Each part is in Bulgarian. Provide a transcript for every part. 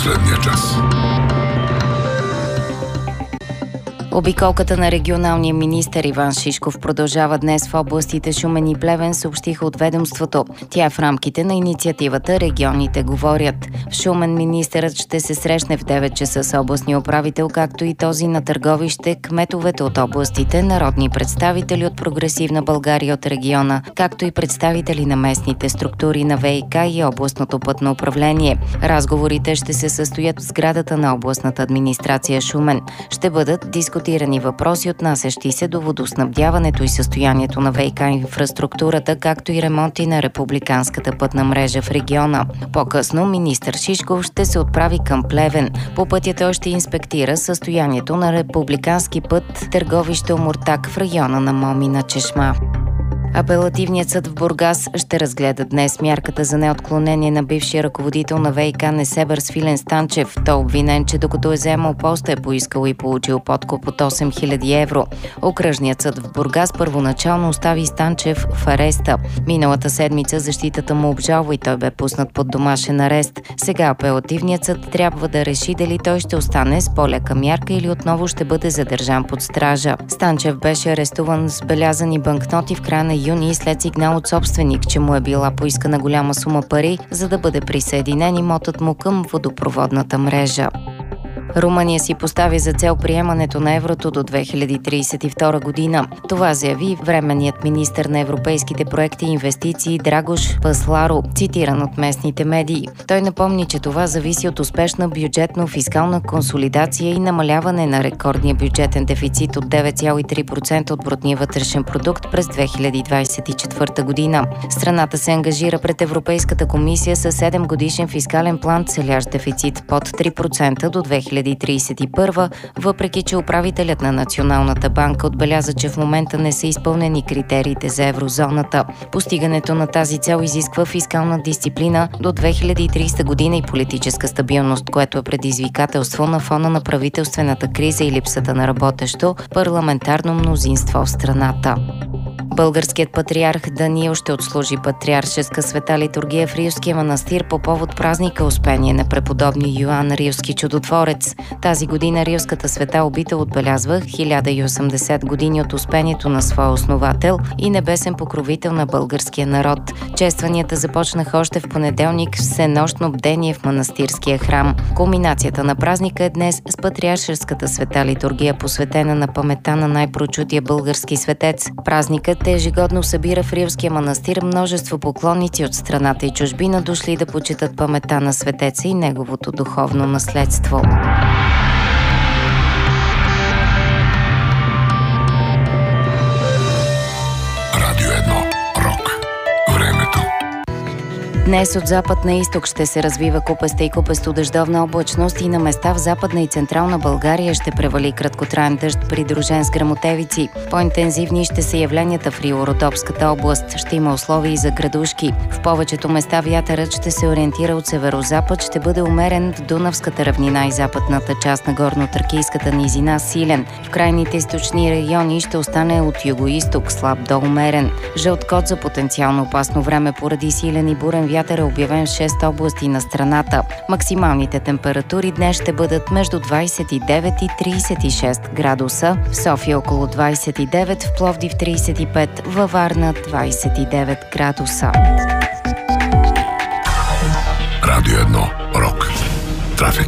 последния час. Обиколката на регионалния министър Иван Шишков продължава днес в областите Шумен и Плевен, съобщиха от ведомството. Тя е в рамките на инициативата "Регионите говорят". В Шумен министърът ще се срещне в 9 часа с областния управител, както и този на Търговище, кметовете от областите, народни представители от Прогресивна България от региона, както и представители на местните структури на ВиК и областното пътно управление. Разговорите ще се състоят в сградата на областната администрация Шумен. Ще бъдат дискутирани въпроси, отнасящи се до водоснабдяването и състоянието на ВиК инфраструктурата, както и ремонти на републиканската пътна мрежа в региона. По-късно министър Шишков ще се отправи към Плевен. По пътя той ще инспектира състоянието на републикански път Търговище Омуртаг в района на Момина чешма. Апелативният съд в Бургас ще разгледа днес мярката за неотклонение на бившия ръководител на ВиК Несебър Свилен Станчев. Той е обвинен, че докато е вземал поста, е поискал и получил подкуп от 8000 евро. Окръжният съд в Бургас първоначално остави Станчев в ареста. Миналата седмица защитата му обжалва и той бе пуснат под домашен арест. Сега апелативният съд трябва да реши дали той ще остане с по-лека мярка или отново ще бъде задържан под стража. Станчев беше арестуван с белязани банкноти в края на юни след сигнал от собственик, че му е била поискана голяма сума пари, за да бъде присъединен имотът му към водопроводната мрежа. Румъния си постави за цел приемането на еврото до 2032 година. Това заяви временният министър на европейските проекти и инвестиции Драгош Пасларо, цитиран от местните медии. Той напомни, че това зависи от успешна бюджетно-фискална консолидация и намаляване на рекордния бюджетен дефицит от 9,3% от брутния вътрешен продукт през 2024 година. Страната се ангажира пред Европейската комисия с 7-годишен фискален план, целящ дефицит под 3% до 2031, въпреки че управителят на Националната банка отбеляза, че в момента не са изпълнени критериите за еврозоната. Постигането на тази цел изисква фискална дисциплина до 2030 година и политическа стабилност, което е предизвикателство на фона на правителствената криза и липсата на работещо парламентарно мнозинство в страната. Българският патриарх Даниил ще отслужи патриаршеска света литургия в Рилския манастир по повод празника Успение на преподобни Йоан Рилски чудотворец. Тази година Рилската света обител отбелязва 1080 години от успението на своя основател и небесен покровител на българския народ. Честванията започнаха още в понеделник в всенощно бдение в манастирския храм. Кулминацията на празника е днес с патриаршеската света литургия, посветена на паметта на най-прочутия български светец. Празникът ежегодно събира в Рилския манастир множество поклонници от страната и чужбина, дошли да почитат паметта на светеца и неговото духовно наследство. Радио 1. Рок. Времето. Днес от запад на изток ще се развива купеста и купесто-дъждовна облачност и на места в Западна и Централна България ще превали краткотраен дъжд, придружен с гръмотевици. По-интензивни ще са явленията в Рило-Родопската област. Ще има условия и за градушки. В повечето места вятърът ще се ориентира от северозапад, ще бъде умерен в Дунавската равнина и западната част на горно-тракийската низина силен. В крайните източни райони ще остане от юго-изток слаб до умерен. Жълт код за потенциално опасно време поради силен и бурен вятър е обявен в 6 области на страната. Максималните температури днес ще бъдат между 29 и 36 градуса. В София около 29, в Пловдив 35, във Варна 29 градуса. Радио 1. Рок. Трафик.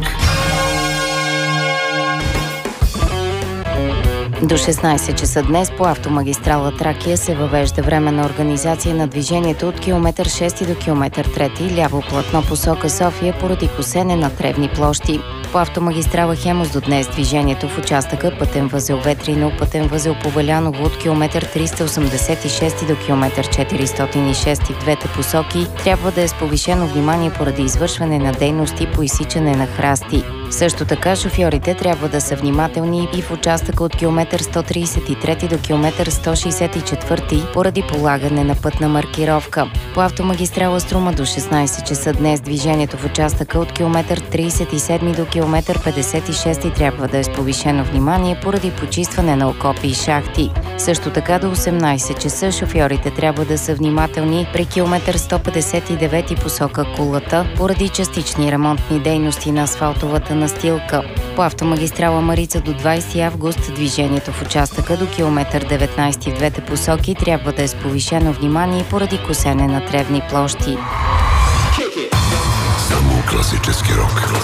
До 16 часа днес по автомагистрала Тракия се въвежда временна организация на движението от километър 6 до километър 3, ляво платно посока София поради косене на тревни площи. По автомагистрала Хемус до днес движението в участъка пътен възел Ветрино, пътен възел Повеляново от километър 386 до километър 406 в двете посоки трябва да е с повишено внимание поради извършване на дейности по изсичане на храсти. Също така шофьорите трябва да са внимателни и в участъка от километър 133 до километър 164 поради полагане на пътна маркировка. По автомагистрала Струма до 16 часа днес движението в участъка от километър 37 до километър километър 56 трябва да е с повишено внимание поради почистване на окопи и шахти. Също така до 18 часа шофьорите трябва да са внимателни при километър 159 посока Кулата поради частични ремонтни дейности на асфалтовата настилка. По автомагистрала Марица до 20 август движението в участъка до километър 19 в двете посоки трябва да е с повишено внимание поради косене на тревни площи. Само класически рок.